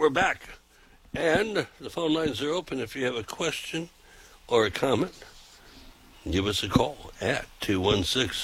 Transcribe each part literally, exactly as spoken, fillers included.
we're back. And the phone lines are open if you have a question or a comment. Give us a call at two one six,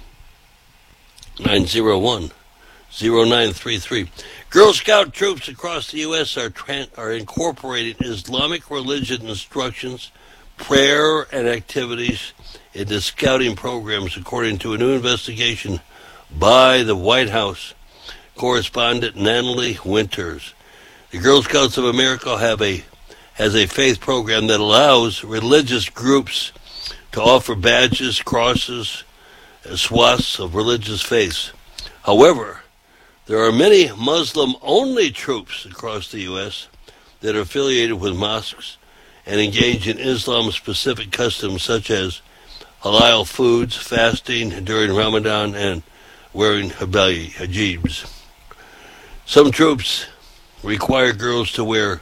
nine zero one, zero nine three three. Girl Scout troops across the U S are, tra- are incorporating Islamic religion instructions, prayer, and activities into scouting programs, according to a new investigation by the White House correspondent Natalie Winters. The Girl Scouts of America have a has a faith program that allows religious groups to offer badges, crosses, and swaths of religious faiths. However, there are many Muslim-only troops across the U S that are affiliated with mosques and engage in Islam-specific customs such as halal foods, fasting during Ramadan, and wearing hijabs. Some troops require girls to wear,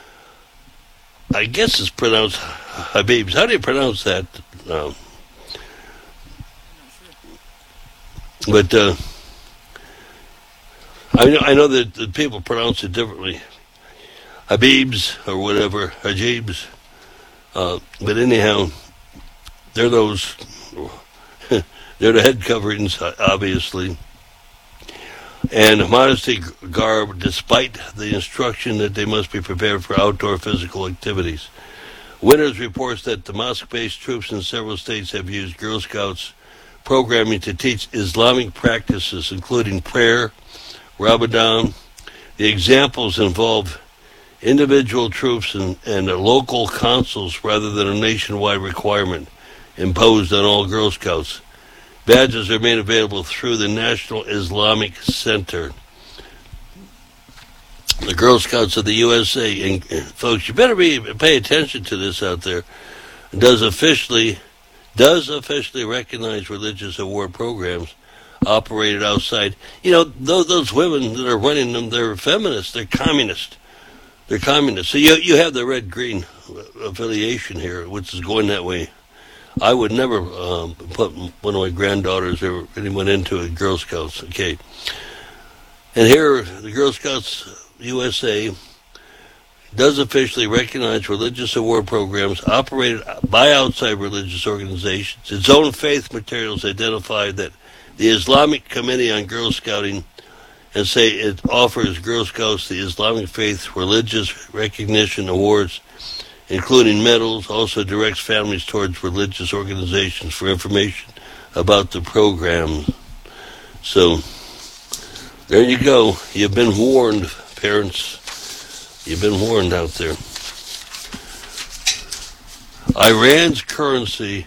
I guess it's pronounced hijabs. How do you pronounce that? Um, but uh, I know, I know that, that people pronounce it differently. Habibs or whatever, hijabs. Uh, but anyhow, they're those, they're the head coverings, obviously. And modesty garb, despite the instruction that they must be prepared for outdoor physical activities. Winters reports that the mosque-based troops in several states have used Girl Scouts programming to teach Islamic practices, including prayer, Ramadan. The examples involve individual troops and, and local councils rather than a nationwide requirement imposed on all Girl Scouts. Badges are made available through the National Islamic Center. The Girl Scouts of the U S A, and folks, you better be pay attention to this out there, does officially does officially recognize religious award programs operated outside. You know, those, those women that are running them, they're feminists, they're communists. They're communists. So you you have the red-green affiliation here, which is going that way. I would never um, put one of my granddaughters or anyone into a Girl Scouts. Okay. And here, the Girl Scouts U S A does officially recognize religious award programs operated by outside religious organizations. Its own faith materials identify that the Islamic Committee on Girl Scouting and say it offers Girl Scouts the Islamic Faith Religious Recognition Awards, including medals, also directs families towards religious organizations for information about the program. So, there you go. You've been warned, parents. You've been warned out there. Iran's currency,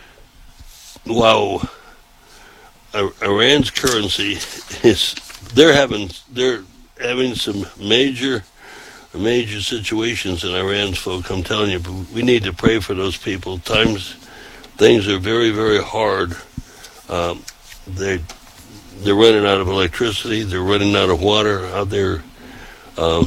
wow. Iran's currency is, they're having, they're having some major major situations in Iran, folks. I'm telling you, but we need to pray for those people. Times, things are very, very hard. Um, they they're running out of electricity. They're running out of water out there, um,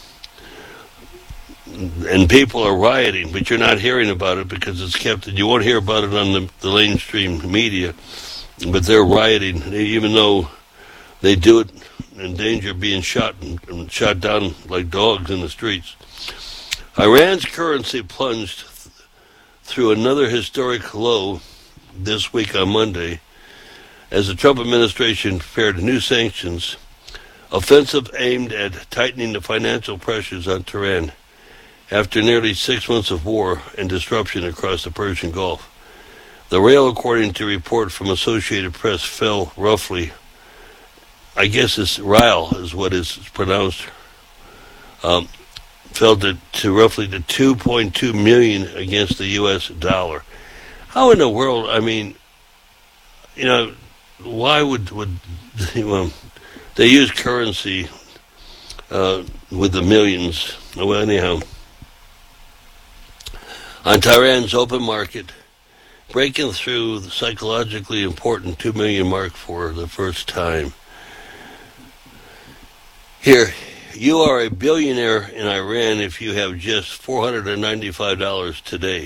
and people are rioting. But you're not hearing about it because it's kept. You won't hear about it on the, the mainstream media. But they're rioting, even though they do it in danger of being shot and, and shot down like dogs in the streets. Iran's currency plunged th- through another historic low this week on Monday as the Trump administration prepared new sanctions, offensive aimed at tightening the financial pressures on Tehran after nearly six months of war and disruption across the Persian Gulf. The rail, according to a report from Associated Press, fell roughly, I guess it's Ryle is what is pronounced, um, fell to, to roughly to two point two million against the U S dollar. How in the world, I mean, you know, why would, would well, they use currency uh, with the millions? Well, anyhow, on Tehran's open market, breaking through the psychologically important two million mark for the first time. Here, you are a billionaire in Iran if you have just four hundred ninety-five dollars today.